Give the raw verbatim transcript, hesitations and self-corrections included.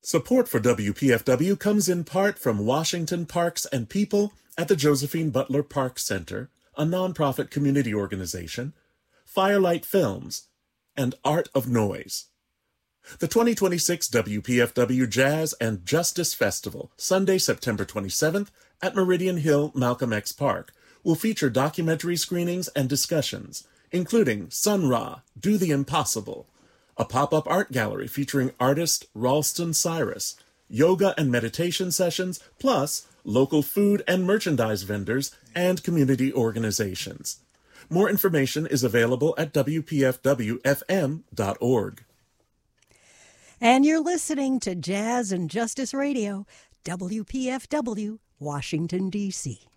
Support for W P F W comes in part from Washington Parks and People at the Josephine Butler Park Center, a nonprofit community organization, Firelight Films, and Art of Noise. The twenty twenty-six W P F W Jazz and Justice Festival, Sunday, September twenty-seventh, at Meridian Hill Malcolm X Park, will feature documentary screenings and discussions, including Sun Ra, Do the Impossible, a pop-up art gallery featuring artist Ralston Cyrus, yoga and meditation sessions, plus local food and merchandise vendors and community organizations. More information is available at W P F W F M dot org. And you're listening to Jazz and Justice Radio, W P F W, Washington, D C